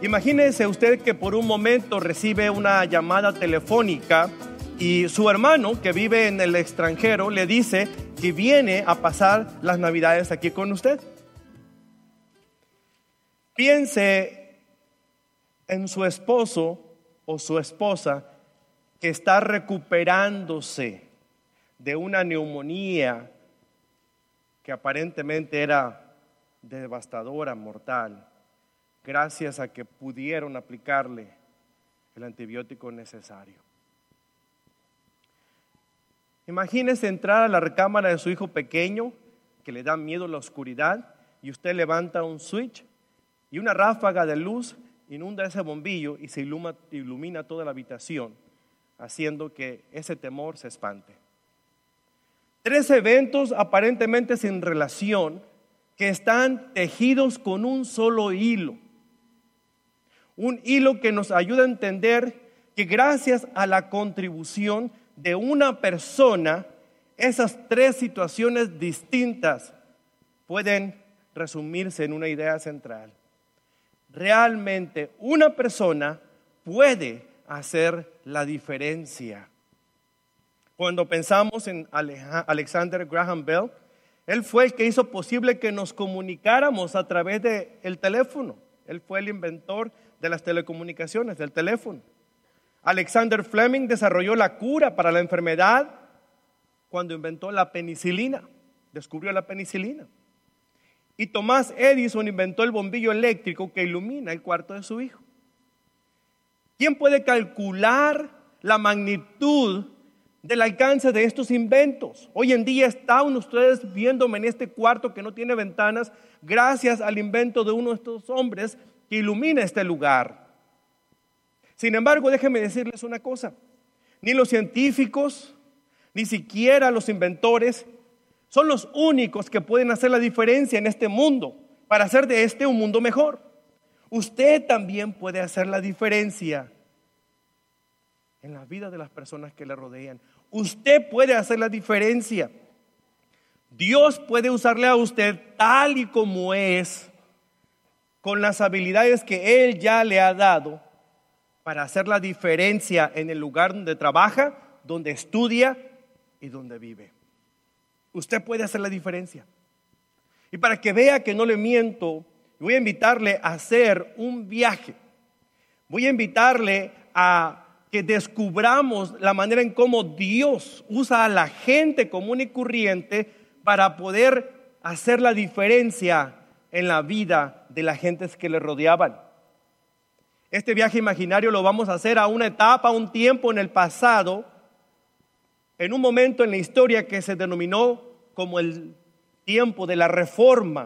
Imagínese usted que por un momento recibe una llamada telefónica y su hermano, que vive en el extranjero, le dice que viene a pasar las Navidades aquí con usted. Piense en su esposo o su esposa que está recuperándose de una neumonía que aparentemente era devastadora, mortal, gracias a que pudieron aplicarle el antibiótico necesario. Imagínese entrar a la recámara de su hijo pequeño, que le da miedo la oscuridad, y usted levanta un switch y una ráfaga de luz inunda ese bombillo y se ilumina toda la habitación, haciendo que ese temor se espante. 3 eventos aparentemente sin relación que están tejidos con un solo hilo. Un hilo que nos ayuda a entender que gracias a la contribución de una persona, esas 3 situaciones distintas pueden resumirse en una idea central. Realmente una persona puede hacer la diferencia. Cuando pensamos en Alexander Graham Bell, él fue el que hizo posible que nos comunicáramos a través del teléfono. Él fue el inventor de las telecomunicaciones, del teléfono. Alexander Fleming desarrolló la cura para la enfermedad cuando inventó la penicilina, descubrió la penicilina. Y Thomas Edison inventó el bombillo eléctrico que ilumina el cuarto de su hijo. ¿Quién puede calcular la magnitud del alcance de estos inventos? Hoy en día están ustedes viéndome en este cuarto que no tiene ventanas gracias al invento de uno de estos hombres que ilumina este lugar. Sin embargo, déjenme decirles una cosa: ni los científicos, ni siquiera los inventores son los únicos que pueden hacer la diferencia en este mundo para hacer de este un mundo mejor. Usted también puede hacer la diferencia en la vida de las personas que le rodean. Usted puede hacer la diferencia. Dios puede usarle a usted tal y como es, con las habilidades que Él ya le ha dado, para hacer la diferencia en el lugar donde trabaja, donde estudia y donde vive. Usted puede hacer la diferencia. Y para que vea que no le miento, voy a invitarle a hacer un viaje. Voy a invitarle a que descubramos la manera en cómo Dios usa a la gente común y corriente para poder hacer la diferencia en la vida de las gentes que le rodeaban. Este viaje imaginario lo vamos a hacer a una etapa, a un tiempo en el pasado, en un momento en la historia que se denominó como el tiempo de la Reforma.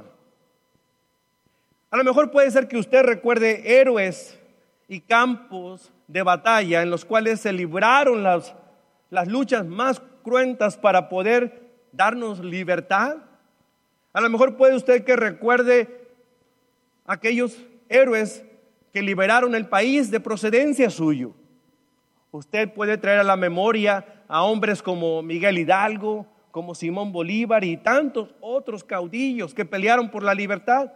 A lo mejor puede ser que usted recuerde héroes y campos de batalla en los cuales se libraron las luchas más cruentas para poder darnos libertad. A lo mejor puede usted que recuerde aquellos héroes que liberaron el país de procedencia suyo. Usted puede traer a la memoria a hombres como Miguel Hidalgo, como Simón Bolívar y tantos otros caudillos que pelearon por la libertad.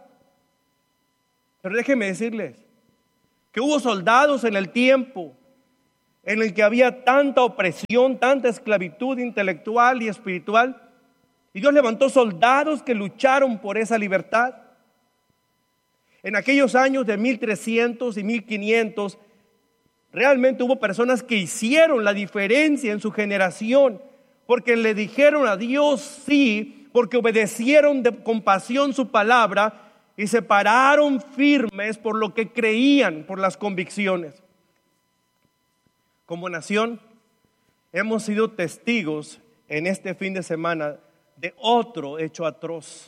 Pero déjenme decirles que hubo soldados en el tiempo en el que había tanta opresión, tanta esclavitud intelectual y espiritual, y Dios levantó soldados que lucharon por esa libertad. En aquellos años de 1300 y 1500, realmente hubo personas que hicieron la diferencia en su generación, porque le dijeron a Dios sí, porque obedecieron con pasión su palabra y se pararon firmes por lo que creían, por las convicciones. Como nación, hemos sido testigos en este fin de semana de otro hecho atroz.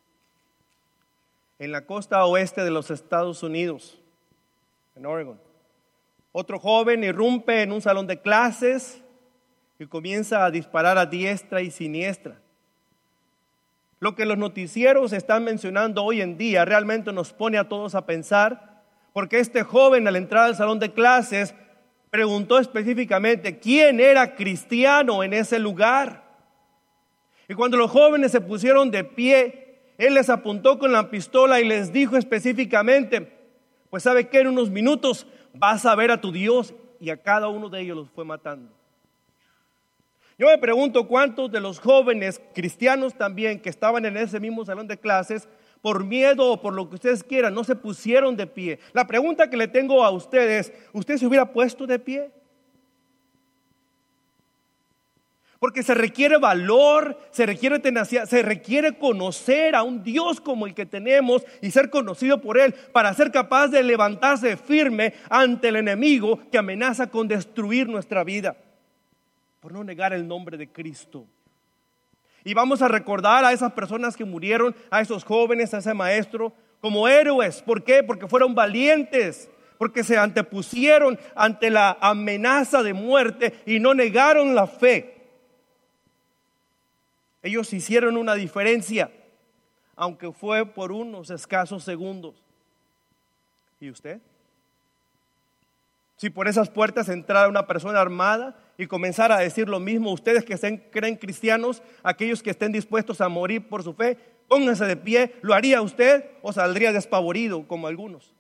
En la costa oeste de los Estados Unidos, en Oregon, otro joven irrumpe en un salón de clases y comienza a disparar a diestra y siniestra. Lo que los noticieros están mencionando hoy en día realmente nos pone a todos a pensar, porque este joven al entrar al salón de clases preguntó específicamente quién era cristiano en ese lugar. Y cuando los jóvenes se pusieron de pie, él les apuntó con la pistola y les dijo específicamente: Pues ¿sabe qué? En unos minutos vas a ver a tu Dios, y a cada uno de ellos los fue matando. Yo me pregunto cuántos de los jóvenes cristianos también que estaban en ese mismo salón de clases, por miedo o por lo que ustedes quieran, no se pusieron de pie. La pregunta que le tengo a ustedes, ¿usted se hubiera puesto de pie? Porque se requiere valor, se requiere tenacidad, se requiere conocer a un Dios como el que tenemos y ser conocido por Él para ser capaz de levantarse firme ante el enemigo que amenaza con destruir nuestra vida por no negar el nombre de Cristo. Y vamos a recordar a esas personas que murieron, a esos jóvenes, a ese maestro, como héroes. ¿Por qué? Porque fueron valientes, porque se antepusieron ante la amenaza de muerte y no negaron la fe. Ellos hicieron una diferencia, aunque fue por unos escasos segundos. ¿Y usted? Si por esas puertas entrara una persona armada y comenzara a decir lo mismo, ustedes que creen cristianos, aquellos que estén dispuestos a morir por su fe, pónganse de pie, ¿lo haría usted o saldría despavorido como algunos?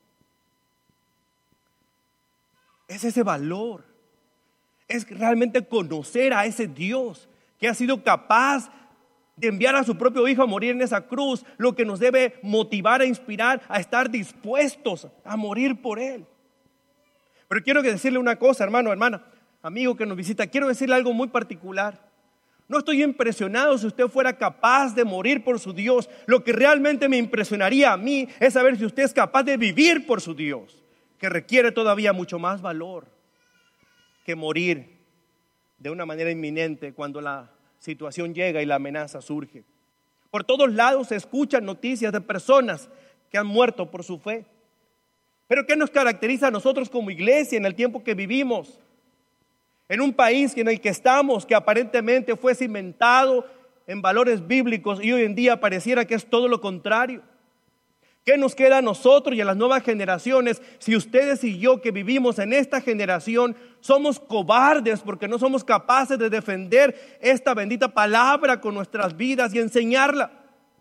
Es ese valor, es realmente conocer a ese Dios que ha sido capaz de enviar a su propio Hijo a morir en esa cruz, lo que nos debe motivar e inspirar a estar dispuestos a morir por Él. Pero quiero decirle una cosa, hermano, hermana, amigo que nos visita, quiero decirle algo muy particular. No estoy impresionado si usted fuera capaz de morir por su Dios. Lo que realmente me impresionaría a mí es saber si usted es capaz de vivir por su Dios, que requiere todavía mucho más valor que morir de una manera inminente cuando la situación llega y la amenaza surge. Por todos lados se escuchan noticias de personas que han muerto por su fe. Pero ¿qué nos caracteriza a nosotros como iglesia en el tiempo que vivimos? En un país en el que estamos, que aparentemente fue cimentado en valores bíblicos y hoy en día pareciera que es todo lo contrario. ¿Qué nos queda a nosotros y a las nuevas generaciones si ustedes y yo que vivimos en esta generación somos cobardes porque no somos capaces de defender esta bendita palabra con nuestras vidas y enseñarla?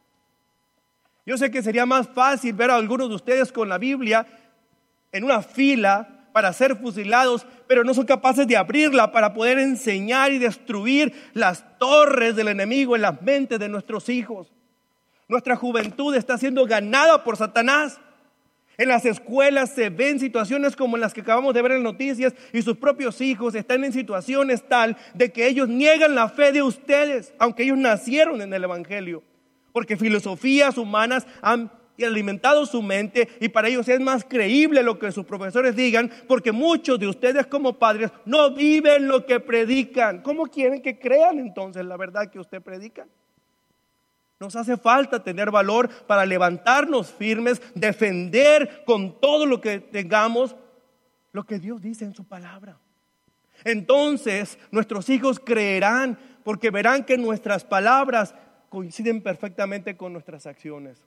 Yo sé que sería más fácil ver a algunos de ustedes con la Biblia en una fila para ser fusilados, pero no son capaces de abrirla para poder enseñar y destruir las torres del enemigo en las mentes de nuestros hijos. Nuestra juventud está siendo ganada por Satanás. En las escuelas se ven situaciones como las que acabamos de ver en noticias y sus propios hijos están en situaciones tal de que ellos niegan la fe de ustedes, aunque ellos nacieron en el Evangelio, porque filosofías humanas han alimentado su mente y para ellos es más creíble lo que sus profesores digan, porque muchos de ustedes como padres no viven lo que predican. ¿Cómo quieren que crean entonces la verdad que usted predica? Nos hace falta tener valor para levantarnos firmes, defender con todo lo que tengamos lo que Dios dice en su palabra. Entonces nuestros hijos creerán porque verán que nuestras palabras coinciden perfectamente con nuestras acciones.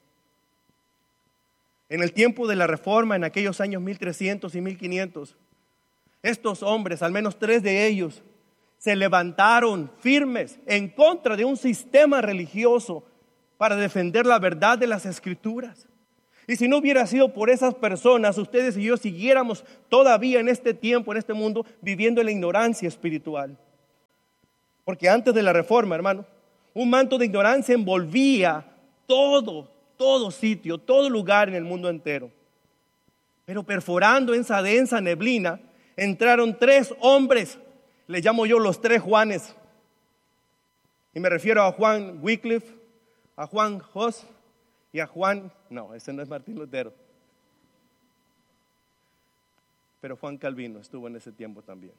En el tiempo de la Reforma, en aquellos años 1300 y 1500, estos hombres, al menos 3 de ellos, se levantaron firmes en contra de un sistema religioso para defender la verdad de las Escrituras. Y si no hubiera sido por esas personas, ustedes y yo siguiéramos todavía en este tiempo, en este mundo, viviendo en la ignorancia espiritual. Porque antes de la Reforma, hermano, un manto de ignorancia envolvía todo sitio, todo lugar en el mundo entero. Pero perforando esa densa neblina, entraron 3 hombres, les llamo yo los 3 Juanes. Y me refiero a Juan Wycliffe, a Juan Hus y a Juan, no, ese no es Martín Lutero, pero Juan Calvino estuvo en ese tiempo también.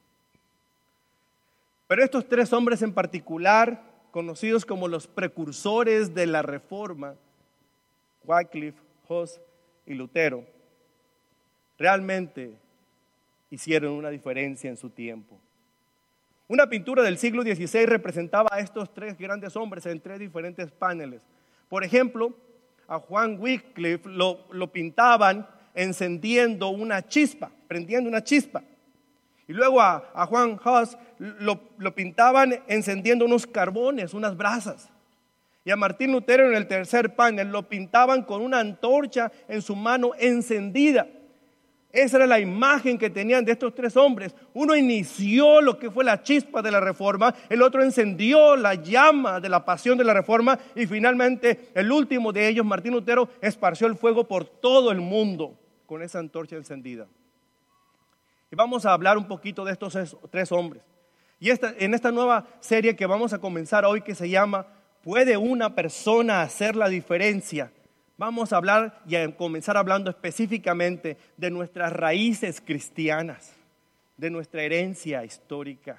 Pero estos 3 hombres en particular, conocidos como los precursores de la Reforma, Wycliffe, Hus y Lutero, realmente hicieron una diferencia en su tiempo. Una pintura del siglo XVI representaba a estos 3 grandes hombres en 3 diferentes paneles. Por ejemplo, a Juan Wycliffe lo pintaban encendiendo una chispa, prendiendo una chispa. Y luego a Juan Hus lo pintaban encendiendo unos carbones, unas brasas. Y a Martín Lutero en el tercer panel lo pintaban con una antorcha en su mano encendida. Esa era la imagen que tenían de estos tres hombres. Uno inició lo que fue la chispa de la Reforma, el otro encendió la llama de la pasión de la Reforma y finalmente el último de ellos, Martín Lutero, esparció el fuego por todo el mundo con esa antorcha encendida. Y vamos a hablar un poquito de estos tres hombres. Y en esta nueva serie que vamos a comenzar hoy, que se llama ¿Puede una persona hacer la diferencia? Vamos a hablar y a comenzar hablando específicamente de nuestras raíces cristianas, de nuestra herencia histórica,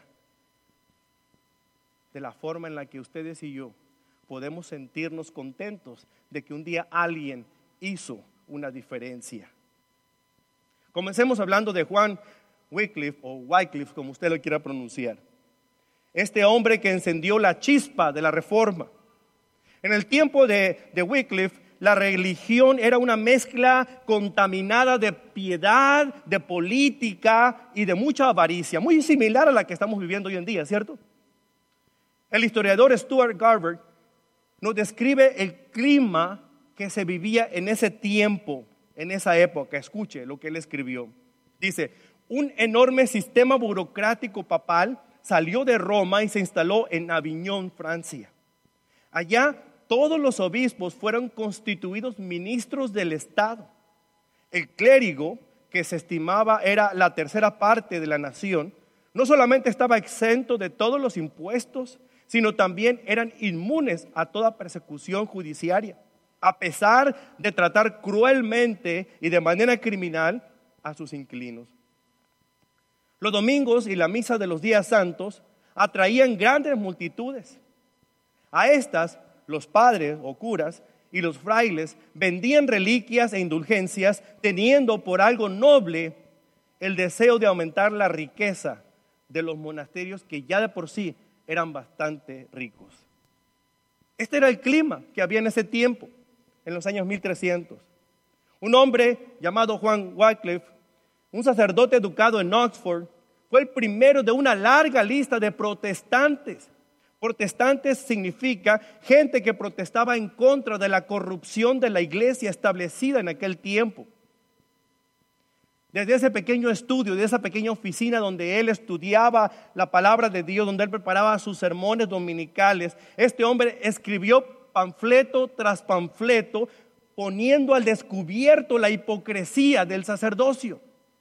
de la forma en la que ustedes y yo podemos sentirnos contentos de que un día alguien hizo una diferencia. Comencemos hablando de Juan Wycliffe, o Wycliffe, como usted lo quiera pronunciar. Este hombre que encendió la chispa de la Reforma. En el tiempo de Wycliffe, la religión era una mezcla contaminada de piedad, de política y de mucha avaricia, muy similar a la que estamos viviendo hoy en día, ¿cierto? El historiador Stuart Garber nos describe el clima que se vivía en ese tiempo, en esa época. Escuche lo que él escribió. Dice, un enorme sistema burocrático papal salió de Roma y se instaló en Aviñón, Francia. Allá todos los obispos fueron constituidos ministros del Estado. El clérigo, que se estimaba era la tercera parte de la nación, no solamente estaba exento de todos los impuestos, sino también eran inmunes a toda persecución judiciaria, a pesar de tratar cruelmente y de manera criminal a sus inquilinos. Los domingos y la misa de los días santos atraían grandes multitudes. A estas, los padres o curas y los frailes vendían reliquias e indulgencias, teniendo por algo noble el deseo de aumentar la riqueza de los monasterios que ya de por sí eran bastante ricos. Este era el clima que había en ese tiempo, en los años 1300. Un hombre llamado Juan Wycliffe, un sacerdote educado en Oxford, fue el primero de una larga lista de protestantes. Protestantes significa gente que protestaba en contra de la corrupción de la iglesia establecida en aquel tiempo. Desde ese pequeño estudio, de esa pequeña oficina donde él estudiaba la palabra de Dios, donde él preparaba sus sermones dominicales, este hombre escribió panfleto tras panfleto, poniendo al descubierto la hipocresía del sacerdocio.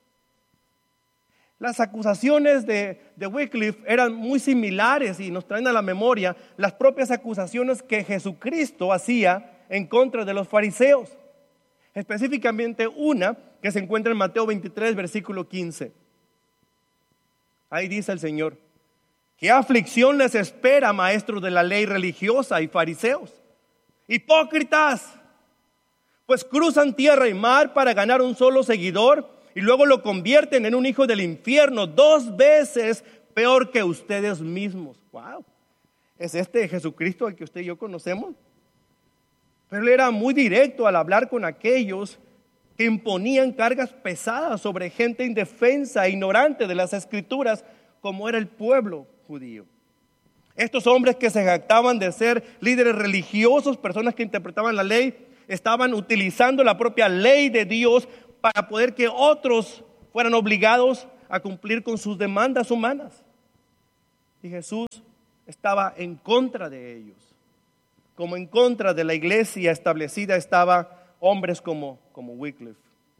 Las acusaciones de Wycliffe eran muy similares y nos traen a la memoria las propias acusaciones que Jesucristo hacía en contra de los fariseos. Específicamente una que se encuentra en Mateo 23, versículo 15. Ahí dice el Señor: ¿qué aflicción les espera, maestros de la ley religiosa y fariseos? Hipócritas, pues cruzan tierra y mar para ganar un solo seguidor y luego lo convierten en un hijo del infierno, 2 veces peor que ustedes mismos. Wow, ¿es este Jesucristo al que usted y yo conocemos? Pero él era muy directo al hablar con aquellos que imponían cargas pesadas sobre gente indefensa e ignorante de las Escrituras, como era el pueblo judío. Estos hombres que se jactaban de ser líderes religiosos, personas que interpretaban la ley, estaban utilizando la propia ley de Dios para poder que otros fueran obligados a cumplir con sus demandas humanas. Y Jesús estaba en contra de ellos. Como en contra de la iglesia establecida estaban hombres como Wycliffe.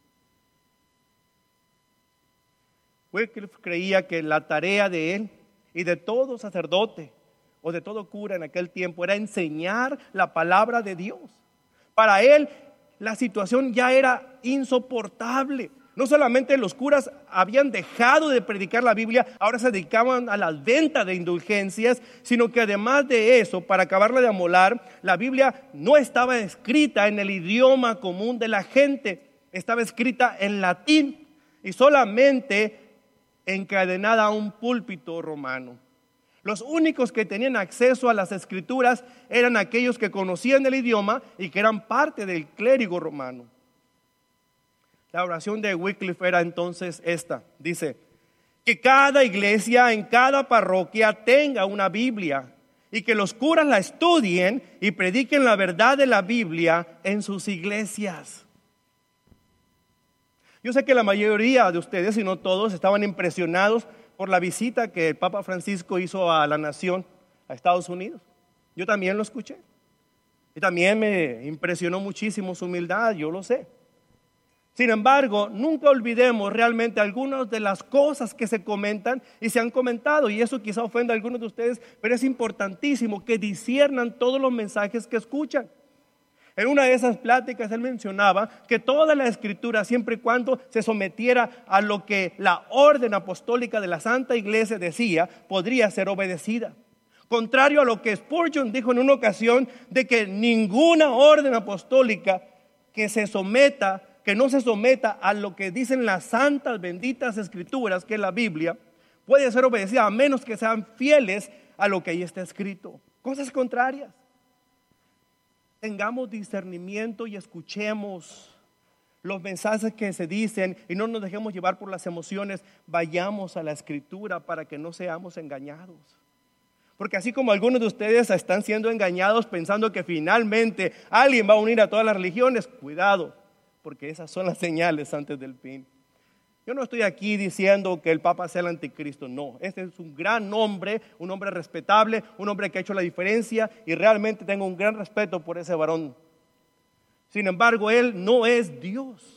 Wycliffe creía que la tarea de él y de todo sacerdote o de todo cura en aquel tiempo era enseñar la palabra de Dios. Para él la situación ya era insoportable. No solamente los curas habían dejado de predicar la Biblia, ahora se dedicaban a la venta de indulgencias, sino que además de eso, para acabarla de amolar, la Biblia no estaba escrita en el idioma común de la gente, estaba escrita en latín y solamente encadenada a un púlpito romano. Los únicos que tenían acceso a las escrituras eran aquellos que conocían el idioma y que eran parte del clérigo romano. La oración de Wycliffe era entonces esta. Dice, que cada iglesia en cada parroquia tenga una Biblia y que los curas la estudien y prediquen la verdad de la Biblia en sus iglesias. Yo sé que la mayoría de ustedes, si no todos, estaban impresionados por la visita que el Papa Francisco hizo a la nación, a Estados Unidos. Yo también lo escuché. Y también me impresionó muchísimo su humildad, yo lo sé. Sin embargo, nunca olvidemos realmente algunas de las cosas que se comentan y se han comentado, y eso quizá ofenda a algunos de ustedes, pero es importantísimo que disciernan todos los mensajes que escuchan. En una de esas pláticas él mencionaba que toda la escritura, siempre y cuando se sometiera a lo que la orden apostólica de la Santa Iglesia decía, podría ser obedecida. Contrario a lo que Spurgeon dijo en una ocasión, de que ninguna orden apostólica que no se someta a lo que dicen las santas benditas escrituras, que es la Biblia, puede ser obedecida a menos que sean fieles a lo que ahí está escrito. Cosas contrarias. Tengamos discernimiento y escuchemos los mensajes que se dicen y no nos dejemos llevar por las emociones. Vayamos a la escritura para que no seamos engañados. Porque así como algunos de ustedes están siendo engañados pensando que finalmente alguien va a unir a todas las religiones, cuidado, porque esas son las señales antes del fin. Yo no estoy aquí diciendo que el Papa sea el anticristo, no. Este es un gran hombre, un hombre respetable, un hombre que ha hecho la diferencia y realmente tengo un gran respeto por ese varón. Sin embargo, él no es Dios.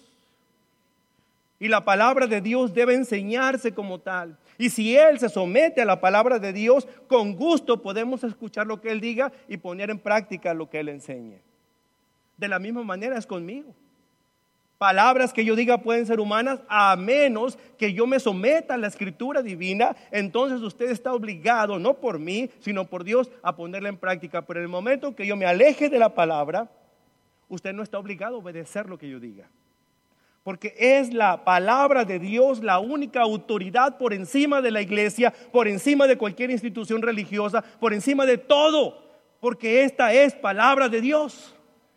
Y la palabra de Dios debe enseñarse como tal. Y si él se somete a la palabra de Dios, con gusto podemos escuchar lo que él diga y poner en práctica lo que él enseñe. De la misma manera es conmigo. Palabras que yo diga pueden ser humanas, a menos que yo me someta a la escritura divina. Entonces usted está obligado, no por mí, sino por Dios, a ponerla en práctica. Pero en el momento que yo me aleje de la palabra, usted no está obligado a obedecer lo que yo diga. Porque es la palabra de Dios la única autoridad por encima de la iglesia, por encima de cualquier institución religiosa, por encima de todo. Porque esta es palabra de Dios.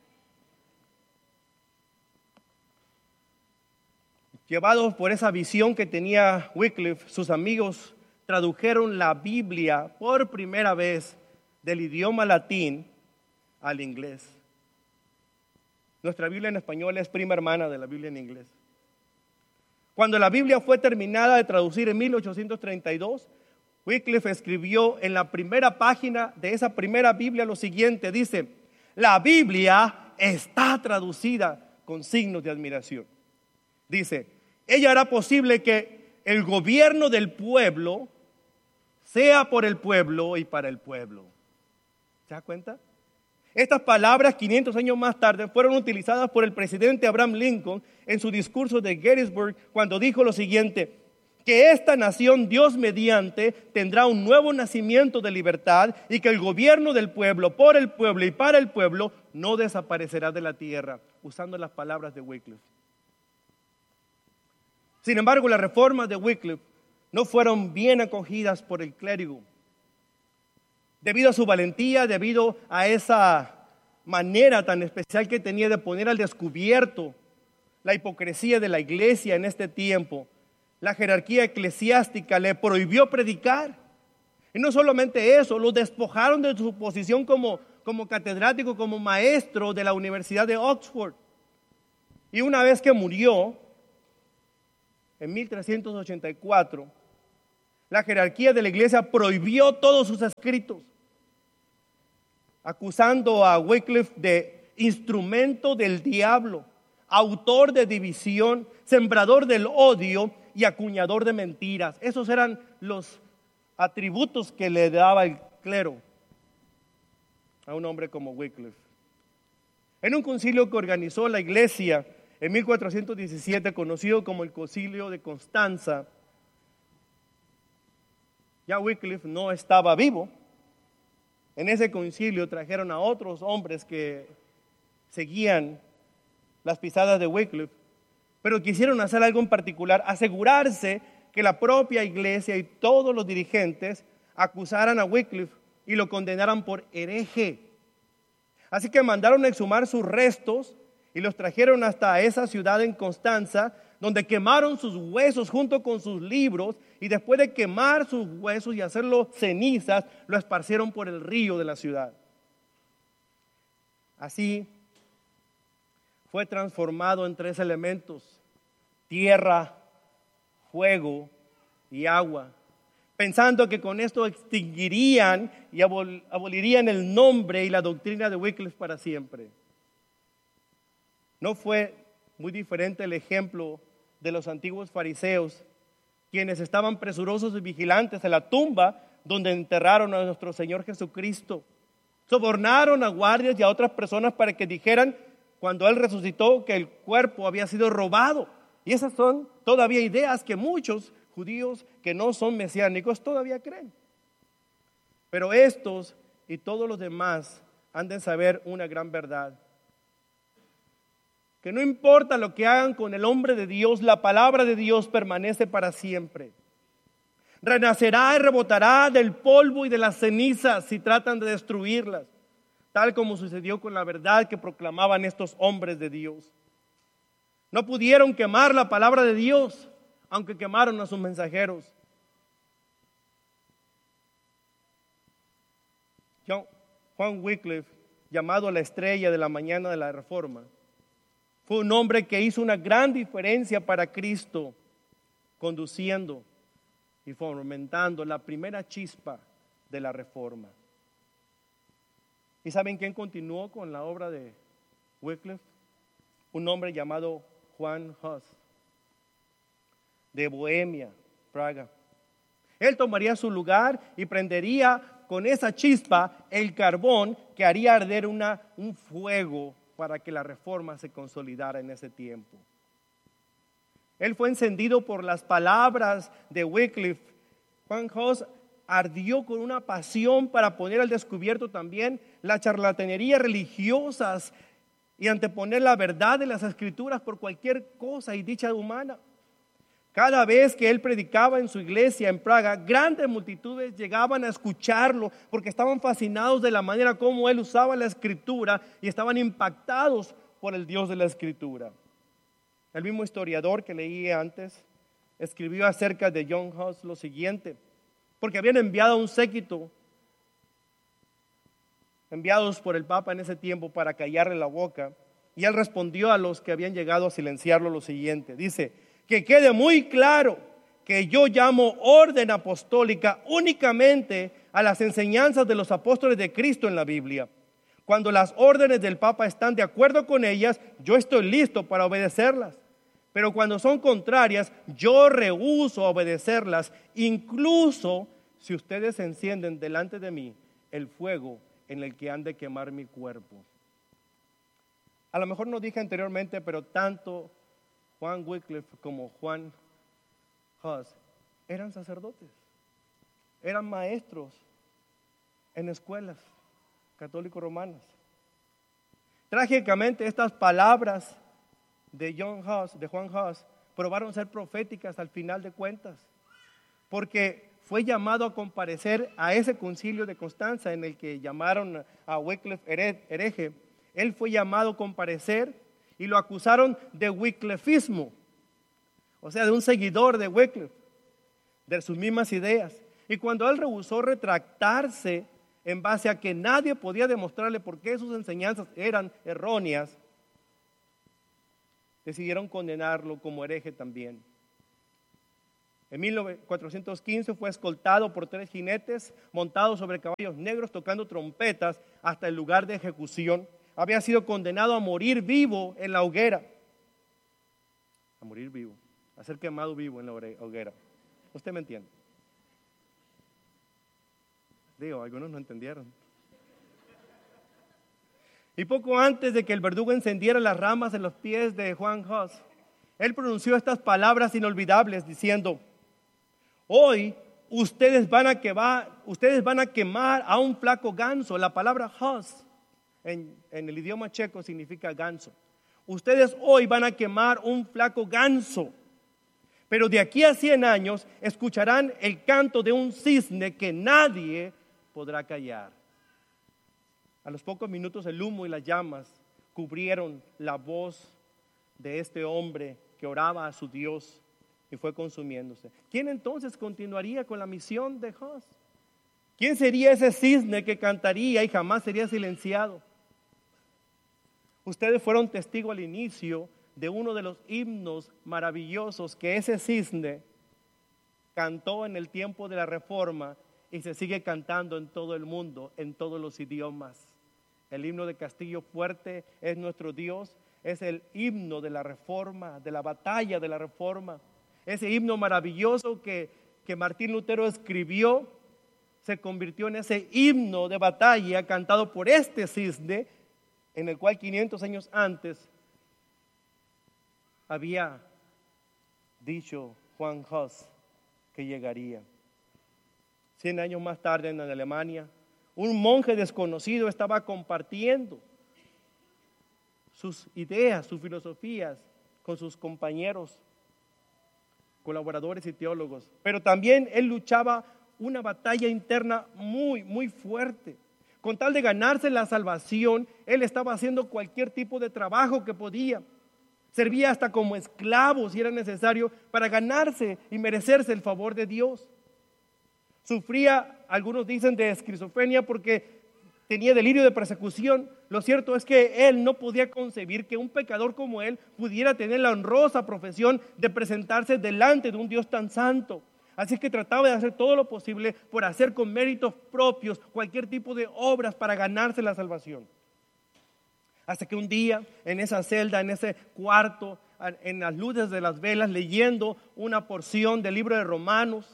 Llevados por esa visión que tenía Wycliffe, sus amigos tradujeron la Biblia por primera vez del idioma latín al inglés. Nuestra Biblia en español es prima hermana de la Biblia en inglés. Cuando la Biblia fue terminada de traducir en 1832, Wycliffe escribió en la primera página de esa primera Biblia lo siguiente, dice: la Biblia está traducida con signos de admiración. Dice: ella hará posible que el gobierno del pueblo sea por el pueblo y para el pueblo. ¿Se da cuenta? Estas palabras 500 años más tarde fueron utilizadas por el presidente Abraham Lincoln en su discurso de Gettysburg cuando dijo lo siguiente: que esta nación, Dios mediante, tendrá un nuevo nacimiento de libertad y que el gobierno del pueblo, por el pueblo y para el pueblo no desaparecerá de la tierra, usando las palabras de Wycliffe. Sin embargo, las reformas de Wycliffe no fueron bien acogidas por el clérigo. Debido a su valentía, debido a esa manera tan especial que tenía de poner al descubierto la hipocresía de la iglesia en este tiempo, la jerarquía eclesiástica le prohibió predicar. Y no solamente eso, lo despojaron de su posición como catedrático, como maestro de la Universidad de Oxford. Y una vez que murió, en 1384, la jerarquía de la iglesia prohibió todos sus escritos, acusando a Wycliffe de instrumento del diablo, autor de división, sembrador del odio y acuñador de mentiras. Esos eran los atributos que le daba el clero a un hombre como Wycliffe. En un concilio que organizó la iglesia en 1417, conocido como el Concilio de Constanza, ya Wycliffe no estaba vivo. En ese concilio trajeron a otros hombres que seguían las pisadas de Wycliffe, pero quisieron hacer algo en particular: asegurarse que la propia iglesia y todos los dirigentes acusaran a Wycliffe y lo condenaran por hereje. Así que mandaron a exhumar sus restos y los trajeron hasta esa ciudad en Constanza, donde quemaron sus huesos junto con sus libros, y después de quemar sus huesos y hacerlos cenizas, lo esparcieron por el río de la ciudad. Así fue transformado en 3 elementos: tierra, fuego y agua, pensando que con esto extinguirían y abolirían el nombre y la doctrina de Wycliffe para siempre. No fue muy diferente el ejemplo de los antiguos fariseos, quienes estaban presurosos y vigilantes en la tumba donde enterraron a nuestro Señor Jesucristo. Sobornaron a guardias y a otras personas para que dijeran, cuando Él resucitó, que el cuerpo había sido robado. Y esas son todavía ideas que muchos judíos que no son mesiánicos todavía creen. Pero estos y todos los demás han de saber una gran verdad: que no importa lo que hagan con el hombre de Dios, la palabra de Dios permanece para siempre. Renacerá y rebotará del polvo y de las cenizas si tratan de destruirlas, tal como sucedió con la verdad que proclamaban estos hombres de Dios. No pudieron quemar la palabra de Dios, aunque quemaron a sus mensajeros. Juan Wycliffe, llamado la estrella de la mañana de la Reforma, fue un hombre que hizo una gran diferencia para Cristo, conduciendo y fomentando la primera chispa de la Reforma. ¿Y saben quién continuó con la obra de Wycliffe? Un hombre llamado Juan Hus, de Bohemia, Praga. Él tomaría su lugar y prendería con esa chispa el carbón que haría arder un fuego para que la Reforma se consolidara en ese tiempo. Él fue encendido por las palabras de Wycliffe. Juan Hus ardió con una pasión para poner al descubierto también la charlatanería religiosas y anteponer la verdad de las Escrituras por cualquier cosa y dicha humana. Cada vez que él predicaba en su iglesia en Praga, grandes multitudes llegaban a escucharlo porque estaban fascinados de la manera como él usaba la Escritura y estaban impactados por el Dios de la Escritura. El mismo historiador que leí antes escribió acerca de John Hus lo siguiente: porque habían enviado un séquito, enviados por el Papa en ese tiempo para callarle la boca, y él respondió a los que habían llegado a silenciarlo lo siguiente. Dice: que quede muy claro que yo llamo orden apostólica únicamente a las enseñanzas de los apóstoles de Cristo en la Biblia. Cuando las órdenes del Papa están de acuerdo con ellas, yo estoy listo para obedecerlas. Pero cuando son contrarias, yo rehúso obedecerlas, incluso si ustedes encienden delante de mí el fuego en el que han de quemar mi cuerpo. A lo mejor no dije anteriormente, pero tanto Juan Wycliffe como Juan Hus eran sacerdotes, eran maestros en escuelas católico-romanas. Trágicamente, estas palabras de Juan Hus, probaron ser proféticas al final de cuentas, porque fue llamado a comparecer a ese concilio de Constanza en el que llamaron a Wycliffe hereje. Él fue llamado a comparecer y lo acusaron de wyclifismo, o sea, de un seguidor de Wycliffe, de sus mismas ideas. Y cuando él rehusó retractarse en base a que nadie podía demostrarle por qué sus enseñanzas eran erróneas, decidieron condenarlo como hereje también. En 1415 fue escoltado por 3 jinetes montados sobre caballos negros tocando trompetas hasta el lugar de ejecución. Había sido condenado a morir vivo en la hoguera. A morir vivo, a ser quemado vivo en la hoguera. ¿Usted me entiende? Digo, algunos no entendieron. Y poco antes de que el verdugo encendiera las ramas en los pies de Juan Hus, él pronunció estas palabras inolvidables diciendo: hoy ustedes van a quemar a un flaco ganso. La palabra Hus en el idioma checo significa ganso. Ustedes hoy van a quemar un flaco ganso, pero de aquí a 100 años escucharán el canto de un cisne que nadie podrá callar. A los pocos minutos el humo y las llamas cubrieron la voz de este hombre que oraba a su Dios y fue consumiéndose. ¿Quién entonces continuaría con la misión de Hus? ¿Quién sería ese cisne que cantaría y jamás sería silenciado? Ustedes fueron testigos al inicio de uno de los himnos maravillosos que ese cisne cantó en el tiempo de la Reforma y se sigue cantando en todo el mundo, en todos los idiomas. El himno de Castillo Fuerte es nuestro Dios, es el himno de la Reforma, de la batalla de la Reforma. Ese himno maravilloso que Martín Lutero escribió se convirtió en ese himno de batalla cantado por este cisne, en el cual 500 años antes había dicho Juan Hus que llegaría. 100 años más tarde en Alemania, un monje desconocido estaba compartiendo sus ideas, sus filosofías con sus compañeros, colaboradores y teólogos. Pero también él luchaba una batalla interna muy, muy fuerte. Con tal de ganarse la salvación, él estaba haciendo cualquier tipo de trabajo que podía. Servía hasta como esclavo si era necesario para ganarse y merecerse el favor de Dios. Sufría, algunos dicen, de esquizofrenia porque tenía delirio de persecución. Lo cierto es que él no podía concebir que un pecador como él pudiera tener la honrosa profesión de presentarse delante de un Dios tan santo. Así que trataba de hacer todo lo posible por hacer con méritos propios cualquier tipo de obras para ganarse la salvación. Hasta que un día en esa celda, en ese cuarto, en las luces de las velas, leyendo una porción del libro de Romanos,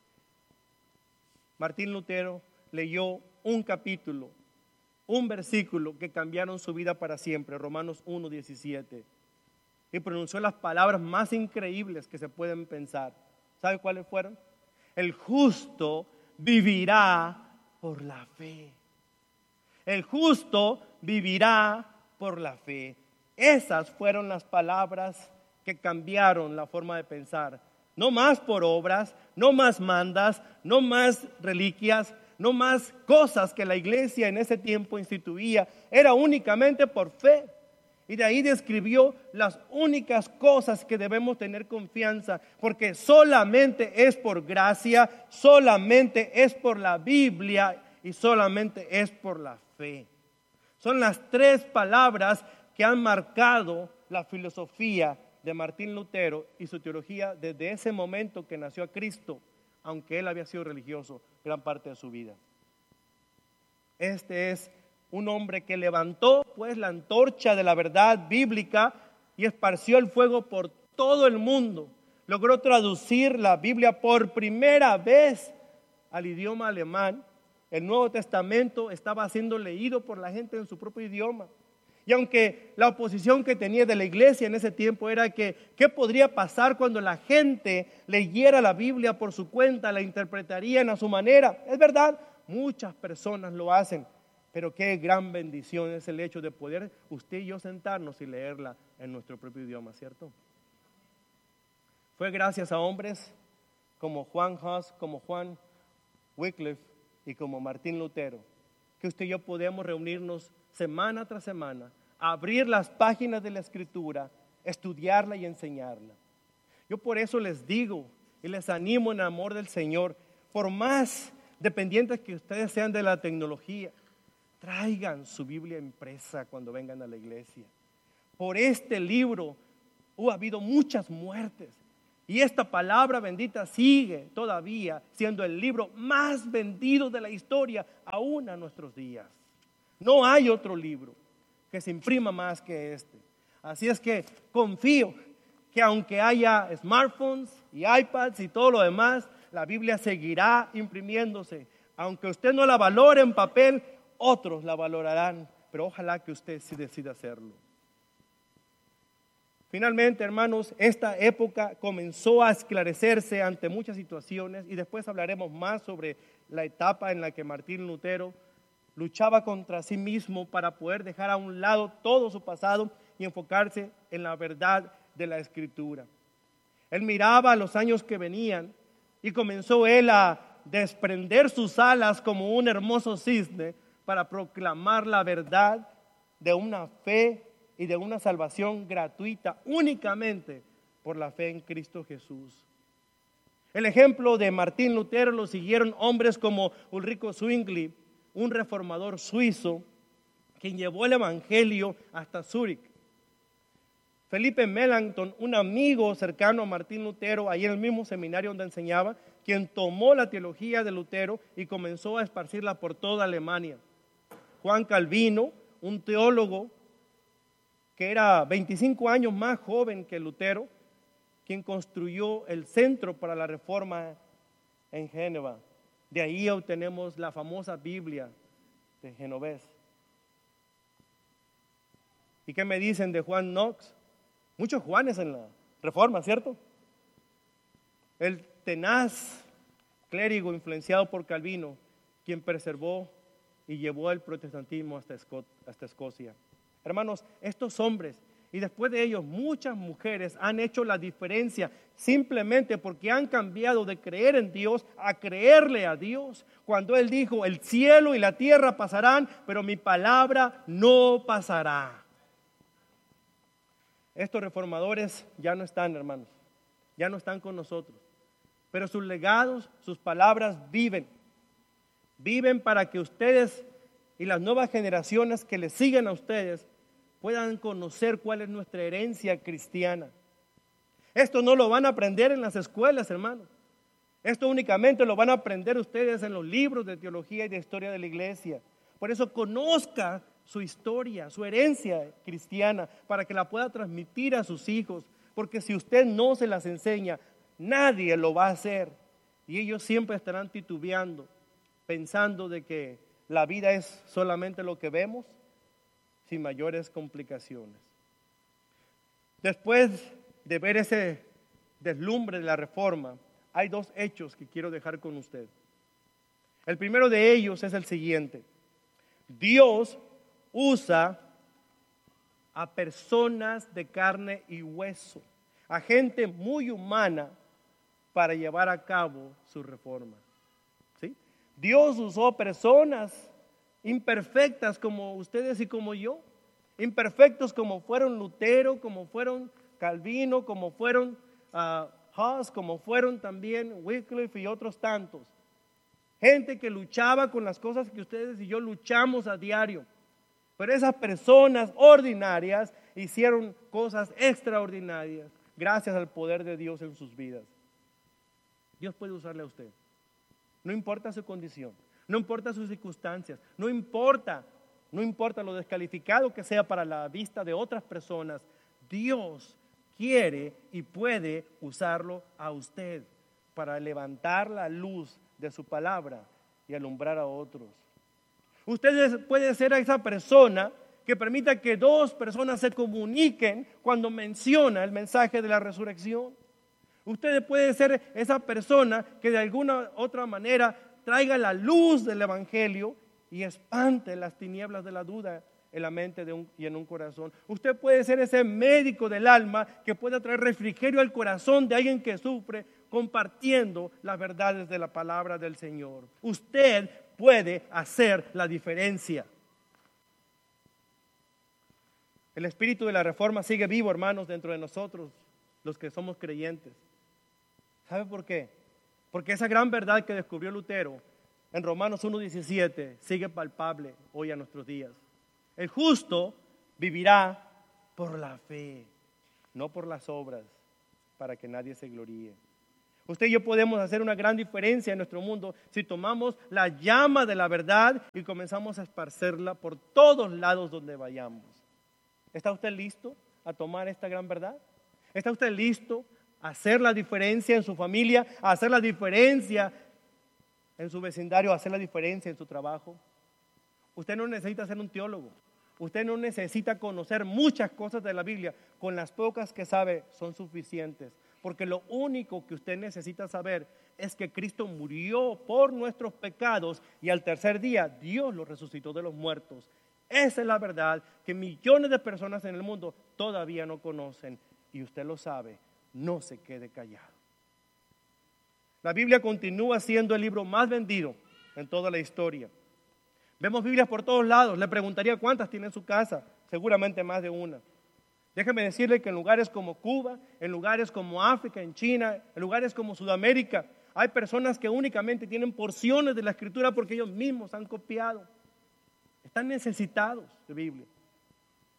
Martín Lutero leyó un capítulo, un versículo que cambiaron su vida para siempre, Romanos 1:17, y pronunció las palabras más increíbles que se pueden pensar. ¿Sabe cuáles fueron? El justo vivirá por la fe. El justo vivirá por la fe. Esas fueron las palabras que cambiaron la forma de pensar. No más por obras, no más mandas, no más reliquias, no más cosas que la iglesia en ese tiempo instituía. Era únicamente por fe. Y de ahí describió las únicas cosas que debemos tener confianza, porque solamente es por gracia, solamente es por la Biblia y solamente es por la fe. Son las tres palabras que han marcado la filosofía de Martín Lutero y su teología desde ese momento que nació a Cristo, aunque él había sido religioso gran parte de su vida. Este es un hombre que levantó pues la antorcha de la verdad bíblica y esparció el fuego por todo el mundo. Logró traducir la Biblia por primera vez al idioma alemán. El Nuevo Testamento estaba siendo leído por la gente en su propio idioma. Y aunque la oposición que tenía de la iglesia en ese tiempo era que ¿qué podría pasar cuando la gente leyera la Biblia por su cuenta, la interpretarían a su manera? Es verdad, muchas personas lo hacen. Pero qué gran bendición es el hecho de poder usted y yo sentarnos y leerla en nuestro propio idioma, ¿cierto? Fue gracias a hombres como Juan Hus, como Juan Wycliffe y como Martín Lutero que usted y yo podemos reunirnos semana tras semana, abrir las páginas de la Escritura, estudiarla y enseñarla. Yo por eso les digo y les animo en amor del Señor, por más dependientes que ustedes sean de la tecnología, traigan su Biblia impresa cuando vengan a la iglesia. Por este libro ha habido muchas muertes y esta palabra bendita sigue todavía siendo el libro más vendido de la historia aún a nuestros días. No hay otro libro que se imprima más que este. Así es que confío que aunque haya smartphones y iPads y todo lo demás, la Biblia seguirá imprimiéndose. Aunque usted no la valore en papel, otros la valorarán, pero ojalá que usted sí decida hacerlo. Finalmente, hermanos, esta época comenzó a esclarecerse ante muchas situaciones y después hablaremos más sobre la etapa en la que Martín Lutero luchaba contra sí mismo para poder dejar a un lado todo su pasado y enfocarse en la verdad de la Escritura. Él miraba los años que venían y comenzó él a desprender sus alas como un hermoso cisne para proclamar la verdad de una fe y de una salvación gratuita únicamente por la fe en Cristo Jesús. El ejemplo de Martín Lutero lo siguieron hombres como Ulrico Zwingli, un reformador suizo, quien llevó el evangelio hasta Zúrich. Felipe Melanchthon, un amigo cercano a Martín Lutero, ahí en el mismo seminario donde enseñaba, quien tomó la teología de Lutero y comenzó a esparcirla por toda Alemania. Juan Calvino, un teólogo que era 25 años más joven que Lutero, quien construyó el Centro para la Reforma en Génova. De ahí obtenemos la famosa Biblia de Genovés. ¿Y qué me dicen de Juan Knox? Muchos Juanes en la Reforma, ¿cierto? El tenaz clérigo influenciado por Calvino, quien preservó y llevó el protestantismo hasta Escocia. Hermanos, estos hombres y después de ellos muchas mujeres han hecho la diferencia simplemente porque han cambiado de creer en Dios a creerle a Dios. Cuando Él dijo, el cielo y la tierra pasarán, pero mi palabra no pasará. Estos reformadores ya no están, hermanos, ya no están con nosotros, pero sus legados, sus palabras viven para que ustedes y las nuevas generaciones que les siguen a ustedes puedan conocer cuál es nuestra herencia cristiana. Esto no lo van a aprender en las escuelas, hermanos. Esto únicamente lo van a aprender ustedes en los libros de teología y de historia de la iglesia. Por eso conozca su historia, su herencia cristiana, para que la pueda transmitir a sus hijos. Porque si usted no se las enseña, nadie lo va a hacer. Y ellos siempre estarán titubeando, pensando de que la vida es solamente lo que vemos, sin mayores complicaciones. Después de ver ese deslumbre de la Reforma, hay dos hechos que quiero dejar con usted. El primero de ellos es el siguiente: Dios usa a personas de carne y hueso, a gente muy humana para llevar a cabo su reforma. ¿Sí? Dios usó personas imperfectas como ustedes y como yo, imperfectos como fueron Lutero, como fueron Calvino, como fueron Huss, como fueron también Wycliffe y otros tantos. Gente que luchaba con las cosas que ustedes y yo luchamos a diario. Pero esas personas ordinarias hicieron cosas extraordinarias gracias al poder de Dios en sus vidas. Dios puede usarle a usted. No importa su condición, no importa sus circunstancias, no importa lo descalificado que sea para la vista de otras personas. Dios quiere y puede usarlo a usted para levantar la luz de su palabra y alumbrar a otros. Usted puede ser esa persona que permita que dos personas se comuniquen cuando menciona el mensaje de la resurrección. Usted puede ser esa persona que de alguna otra manera traiga la luz del evangelio y espante las tinieblas de la duda en la mente y en un corazón. Usted puede ser ese médico del alma que pueda traer refrigerio al corazón de alguien que sufre, compartiendo las verdades de la palabra del Señor. Usted puede hacer la diferencia. El espíritu de la reforma sigue vivo, hermanos, dentro de nosotros, los que somos creyentes. ¿Sabe por qué? Porque esa gran verdad que descubrió Lutero en Romanos 1:17 sigue palpable hoy a nuestros días. El justo vivirá por la fe, no por las obras, para que nadie se gloríe. Usted y yo podemos hacer una gran diferencia en nuestro mundo si tomamos la llama de la verdad y comenzamos a esparcerla por todos lados donde vayamos. ¿Está usted listo a tomar esta gran verdad? ¿Está usted listo a hacer la diferencia en su familia, a hacer la diferencia en su vecindario, a hacer la diferencia en su trabajo? Usted no necesita ser un teólogo. Usted no necesita conocer muchas cosas de la Biblia. Con las pocas que sabe son suficientes. Porque lo único que usted necesita saber es que Cristo murió por nuestros pecados y al tercer día Dios lo resucitó de los muertos. Esa es la verdad que millones de personas en el mundo todavía no conocen. Y usted lo sabe, no se quede callado. La Biblia continúa siendo el libro más vendido en toda la historia. Vemos Biblias por todos lados. Le preguntaría cuántas tiene en su casa. Seguramente más de una. Déjeme decirle que en lugares como Cuba, en lugares como África, en China, en lugares como Sudamérica, hay personas que únicamente tienen porciones de la Escritura porque ellos mismos han copiado. Están necesitados de Biblia.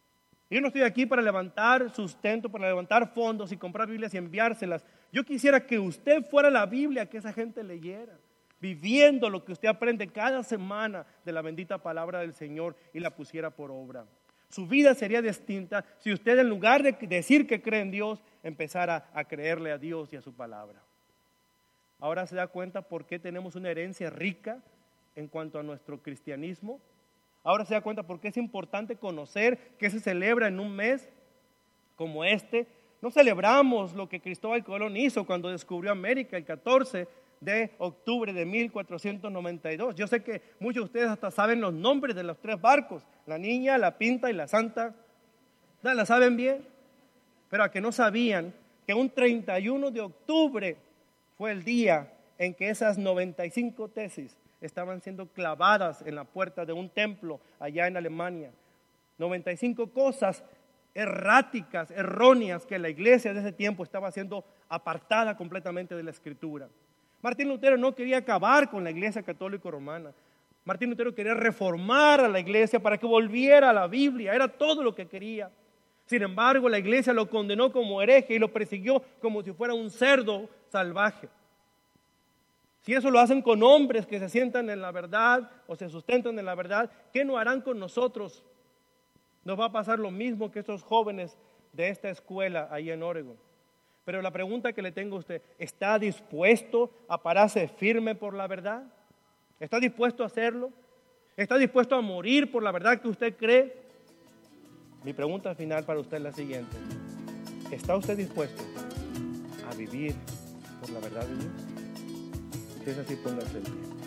Yo no estoy aquí para levantar sustento, para levantar fondos y comprar Biblias y enviárselas. Yo quisiera que usted fuera la Biblia que esa gente leyera, viviendo lo que usted aprende cada semana de la bendita palabra del Señor y la pusiera por obra. Su vida sería distinta si usted, en lugar de decir que cree en Dios, empezara a creerle a Dios y a su palabra. Ahora se da cuenta por qué tenemos una herencia rica en cuanto a nuestro cristianismo. Ahora se da cuenta por qué es importante conocer que se celebra en un mes como este. No celebramos lo que Cristóbal Colón hizo cuando descubrió América el 14 de octubre de 1492. Yo sé que muchos de ustedes hasta saben los nombres de los 3 barcos, la Niña, la Pinta y la Santa. ¿No la saben bien? Pero a que no sabían que un 31 de octubre fue el día en que esas 95 tesis estaban siendo clavadas en la puerta de un templo allá en Alemania. 95 cosas erráticas, erróneas, que la iglesia de ese tiempo estaba siendo apartada completamente de la Escritura. Martín Lutero no quería acabar con la iglesia católica romana. Martín Lutero quería reformar a la iglesia para que volviera a la Biblia. Era todo lo que quería. Sin embargo, la iglesia lo condenó como hereje y lo persiguió como si fuera un cerdo salvaje. Si eso lo hacen con hombres que se sientan en la verdad o se sustentan en la verdad, ¿qué no harán con nosotros? Nos va a pasar lo mismo que estos jóvenes de esta escuela ahí en Oregon. Pero la pregunta que le tengo a usted, ¿está dispuesto a pararse firme por la verdad? ¿Está dispuesto a hacerlo? ¿Está dispuesto a morir por la verdad que usted cree? Mi pregunta final para usted es la siguiente: ¿está usted dispuesto a vivir por la verdad de Dios? Si es así, póngase en pie.